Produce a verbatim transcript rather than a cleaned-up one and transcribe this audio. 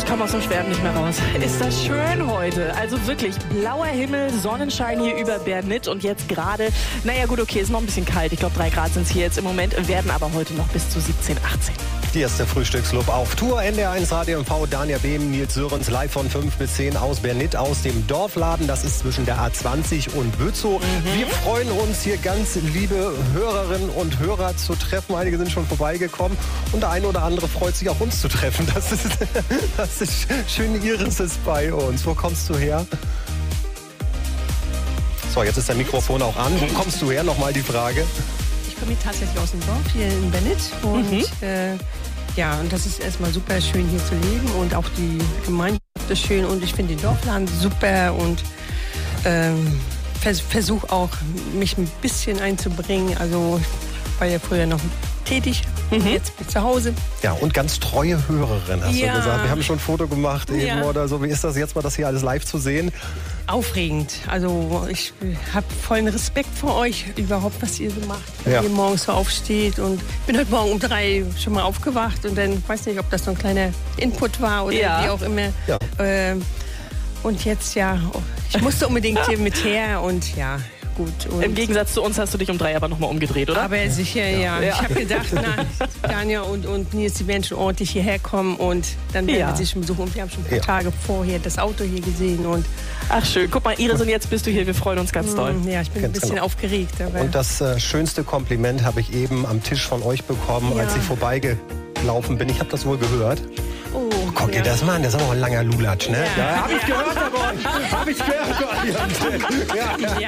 komme aus dem Schwärmen nicht mehr raus. Ist das schön heute. Also wirklich blauer Himmel, Sonnenschein hier über Bernit und jetzt gerade, naja gut, okay, ist noch ein bisschen kalt. Ich glaube, drei Grad sind es hier jetzt im Moment, werden aber heute noch bis zu siebzehn, achtzehn. Hier ist der Frühstücksclub auf Tour. N D R eins Radio M V, Dania Behm, Nils Sörens, live von fünf bis zehn aus Bernit, aus dem Dorfladen. Das ist zwischen der A zwanzig und Bützow. Mhm. Wir freuen uns, hier ganz liebe Hörerinnen und Hörer zu treffen. Einige sind schon vorbeigekommen und der eine oder andere freut sich auch, uns zu treffen. Das ist, das ist schön, Iris ist bei uns. Wo kommst du her? So, jetzt ist der Mikrofon auch an. Wo kommst du her? Nochmal die Frage. Ich komme hier tatsächlich aus dem Dorf, hier in Bernit. Und mhm. äh, ja, und das ist erstmal super schön hier zu leben und auch die Gemeinschaft ist schön und ich finde den Dorfladen super und ähm, vers versuche auch, mich ein bisschen einzubringen. Also ich war ja früher noch tätig, mhm. jetzt bin ich zu Hause. Ja, und ganz treue Hörerin, hast ja. du gesagt. Wir haben schon ein Foto gemacht eben ja. oder so. Wie ist das jetzt mal, das hier alles live zu sehen? Aufregend. Also ich habe vollen Respekt vor euch, überhaupt, was ihr so macht. Wenn Ja. ihr morgens so aufsteht und bin heute Morgen um drei schon mal aufgewacht und dann weiß nicht, ob das so ein kleiner Input war oder Ja. wie auch immer. Ja. Ähm, und jetzt ja, ich musste unbedingt hier mit her und ja, gut. Und Im Gegensatz zu uns hast du dich um drei aber nochmal umgedreht, oder? aber sicher, ja. Ja. Ich habe gedacht, na, Dania und, und Nils, die werden schon ordentlich hierher kommen und dann werden Ja. wir sie schon besuchen. Und wir haben schon ein paar Ja. Tage vorher das Auto hier gesehen und Ach schön, guck mal, Iris, und jetzt bist du hier, wir freuen uns ganz doll. ja, ich bin Ganz ein bisschen genau. aufgeregt. Aber Und das äh, schönste Kompliment habe ich eben am Tisch von euch bekommen, Ja. als ich vorbeigelaufen bin. Ich habe das wohl gehört. oh, Guck dir ja. das mal an, das ist aber auch ein langer Lulatsch, ne? Ja. hab ich gehört, aber hab ich gehört. Ja, ja. Ja,